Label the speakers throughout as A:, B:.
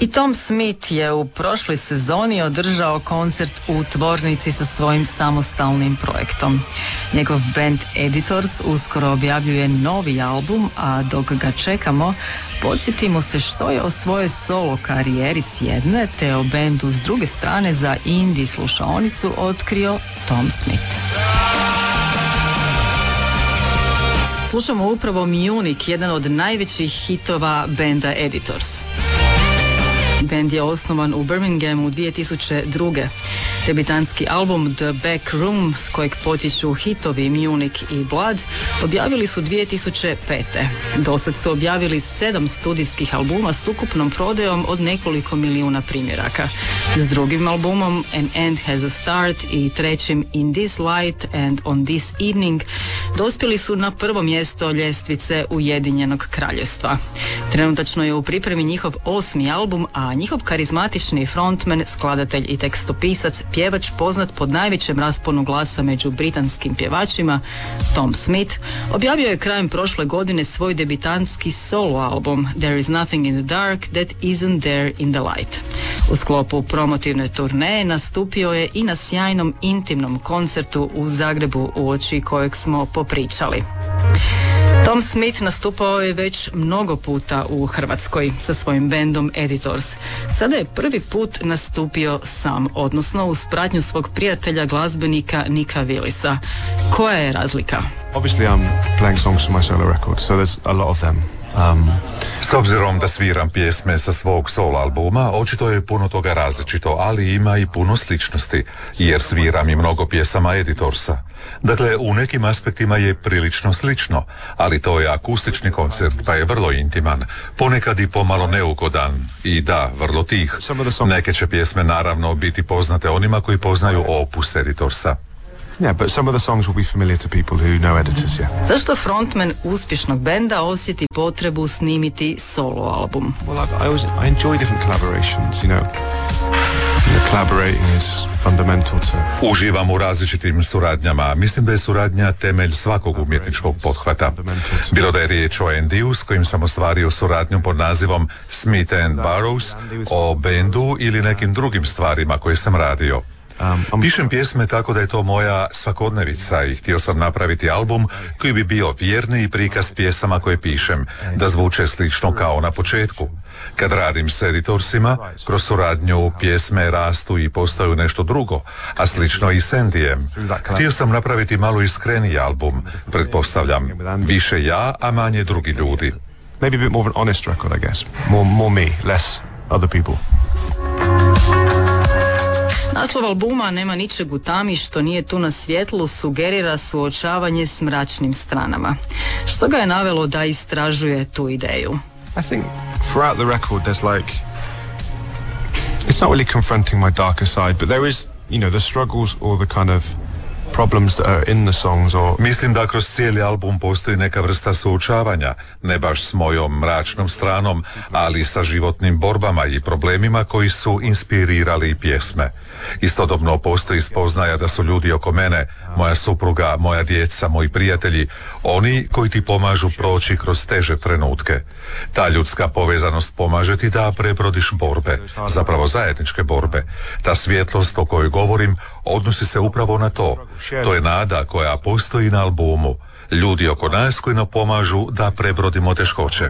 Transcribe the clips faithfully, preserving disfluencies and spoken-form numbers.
A: I Tom Smith je u prošloj sezoni održao koncert u tvornici sa svojim samostalnim projektom. Njegov band Editors uskoro objavljuje novi album, a dok ga čekamo, podsjetimo se što je o svojoj solo karijeri s jedne, te o bendu s druge strane za indie slušaonicu otkrio Tom Smith. Slušamo upravo Munich, jedan od najvećih hitova benda Editors. Band je osnovan u Birminghamu dvije tisuće druge. Debitanski album The Back Room, s kojeg potječu hitovi Munich i Blood, objavili su dvije tisuće pete. Dosad su objavili sedam studijskih albuma s ukupnom prodajom od nekoliko milijuna primjeraka. S drugim albumom An End Has a Start i trećim In This Light and On This Evening dospjeli su na prvo mjesto ljestvice Ujedinjenog kraljevstva. Trenutačno je u pripremi njihov osmi album, a njihov karizmatični frontman, skladatelj i tekstopisac, pjevač poznat pod najvećem rasponu glasa među britanskim pjevačima, Tom Smith, objavio je krajem prošle godine svoj debitanski solo album There Is Nothing in the Dark That Isn't There in the Light. U sklopu promotivne turneje nastupio je i na sjajnom intimnom koncertu u Zagrebu, uoči kojeg smo popričali. Tom Smith nastupao je već mnogo puta u Hrvatskoj sa svojim bendom Editors. Sada je prvi put nastupio sam, odnosno uz pratnju svog prijatelja glazbenika Nika Willisa. Koja je razlika?
B: Obviously I'm playing songs for my solo record, so there's a lot of them. Um,
C: S obzirom da sviram pjesme sa svog solo albuma, očito je puno toga različito, ali ima i puno sličnosti, jer sviram i mnogo pjesama Editorsa. Dakle, u nekim aspektima je prilično slično, ali to je akustični koncert, pa je vrlo intiman, ponekad i pomalo neugodan i da, vrlo tih. Neke će pjesme naravno biti poznate onima koji poznaju opus Editorsa.
B: Yeah, but some of the songs will be familiar to people who know Editors, yeah.
A: Zašto frontman uspješnog benda osjeti potrebu snimiti solo album?
B: Well, I, I, always, I enjoy different collaborations, you know. You know, collaborating is fundamental to...
C: Uživam u različitim suradnjama. Mislim da je suradnja temelj svakog umjetničkog pothvata. Bilo da je riječ o Andyju, s kojim sam ostvario suradnju pod nazivom Smith and Barrows, o bendu ili nekim drugim stvarima koje sam radio. Pišem pjesme tako da je to moja svakodnevica i htio sam napraviti album koji bi bio vjerni prikaz pjesama koje pišem, da zvuče slično kao na početku. Kad radim s Editorsima, kroz suradnju pjesme rastu i postaju nešto drugo, a slično i s Andyjem. Htio sam napraviti malo iskreniji album, pretpostavljam, više ja, a manje drugi ljudi.
B: Maybe a bit more of an honest record, I guess. More, more me, less other people.
A: Naslov albuma Nema ničeg u tami što nije tu na svjetlu sugerira suočavanje s mračnim stranama. Što ga je navelo da istražuje tu ideju?
B: I think throughout the record there's like, it's not really confronting my darker side, but there is, you know, the struggles or the kind of problems that are in the songs or...
C: Mislim da kroz cijeli album postoji neka vrsta suočavanja, ne baš s mojom mračnom stranom, ali sa životnim borbama i problemima koji su inspirirali pjesme. Istodobno postoji spoznaja da su ljudi oko mene, moja supruga, moja djeca, moji prijatelji, oni koji ti pomažu proći kroz teže trenutke. Ta ljudska povezanost pomaže ti da prebrodiš borbe, zapravo zajedničke borbe. Ta svjetlost o kojoj govorim odnosi se upravo na to. To je nada koja postoji na albumu. Ljudi oko nas koji nam pomažu da prebrodimo teškoće.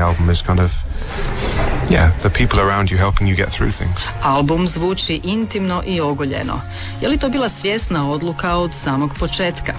A: Album zvuči intimno i ogoljeno. Je li to bila svjesna odluka od samog početka?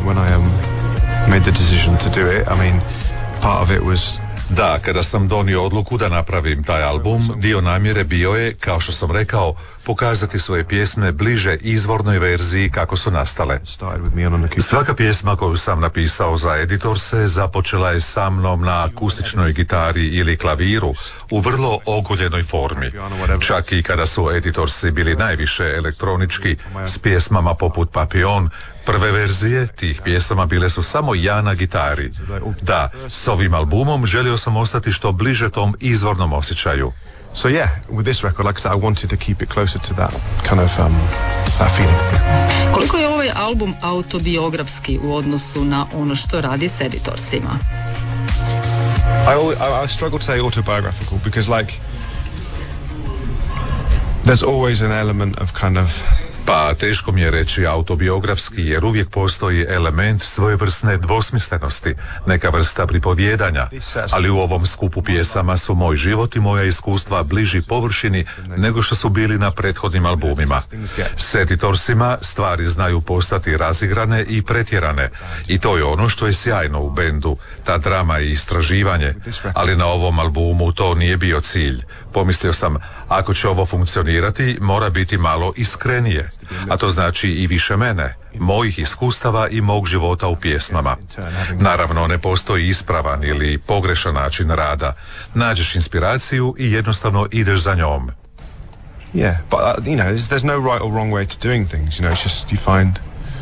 C: Da, kada sam donio odluku da napravim taj album, dio namjere bio je, kao što sam rekao, pokazati svoje pjesme bliže izvornoj verziji kako su nastale. Svaka pjesma koju sam napisao za Editorse započela je sa mnom na akustičnoj gitari ili klaviru u vrlo ogoljenoj formi. Čak i kada su Editorsi bili najviše elektronički s pjesmama poput Papillon, prve verzije tih pjesama bile su samo ja na gitari. Da, s ovim albumom želio sam ostati što bliže tom izvornom osjećaju.
B: So yeah, with this record, like I said, I wanted to keep it closer to that kind of um, that feeling.
A: Koliko je ovaj album autobiografski u odnosu na ono što radi s Editorsima?
B: I, I, I struggle to say autobiographical because like There's always an element of kind of
C: Pa teško mi je reći autobiografski, jer uvijek postoji element svojevrsne dvosmislenosti, neka vrsta pripovjedanja, ali u ovom skupu pjesama su moj život i moja iskustva bliži površini nego što su bili na prethodnim albumima. S Editorsima stvari znaju postati razigrane i pretjerane i to je ono što je sjajno u bendu, ta drama i istraživanje, ali na ovom albumu to nije bio cilj. Pomislio sam, ako će ovo funkcionirati, mora biti malo iskrenije, a to znači i više mene, mojih iskustava i mog života u pjesmama. Naravno, ne postoji ispravan ili pogrešan način rada. Nađeš inspiraciju i jednostavno ideš za njom.
B: Yeah, but uh, you know, there's, there's no right or wrong way to doing things. You know, it's just you find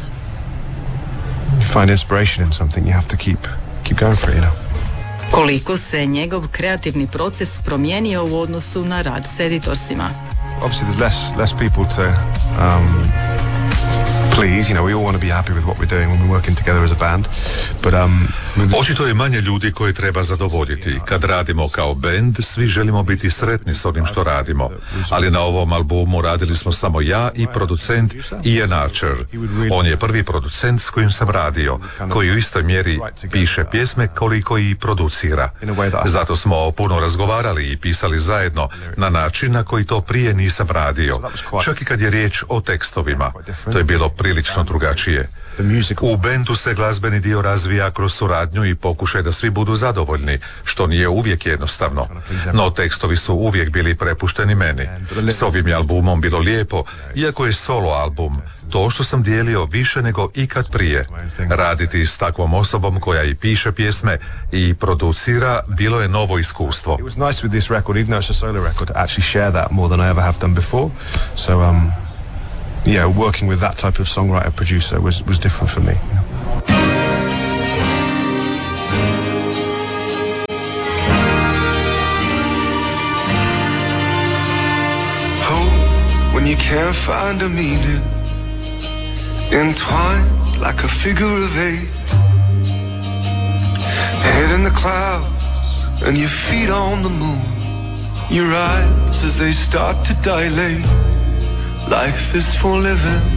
B: you find inspiration in something. You have to keep keep going for it, you know.
A: Koliko se njegov kreativni proces promijenio u odnosu na rad s Editorsima?
B: Obviously, there's less less people to um, please. You know, we all want to be happy with what we're doing when we're working together as a band. But um,
C: očito je manje ljudi koje treba zadovoljiti. Kad radimo kao band, svi želimo biti sretni s onim što radimo. Ali na ovom albumu radili smo samo ja i producent Ian Archer. On je prvi producent s kojim sam radio, koji u istoj mjeri piše pjesme koliko i producira. Zato smo puno razgovarali i pisali zajedno na način na koji to prije nisam radio. Čak i kad je riječ o tekstovima. To je bilo prilično drugačije. U bendu se glazbeni dio razvija kroz suradnju i pokušaj da svi budu zadovoljni, što nije uvijek jednostavno. No tekstovi su uvijek bili prepušteni meni. S ovim je albumom bilo lijepo, iako je solo album. To što sam dijelio više nego ikad prije. Raditi s takvom osobom koja i piše pjesme i producira bilo je novo iskustvo.
B: It was nice with this record, even though it's a solo record, to actually share that more than I ever have done before. So um yeah, working with that type of songwriter producer was was different for me.
D: Oh, when you can't find a meaning, entwined like a figure of eight, head in the clouds and your feet on the moon, your eyes as they start to dilate. Life is for living.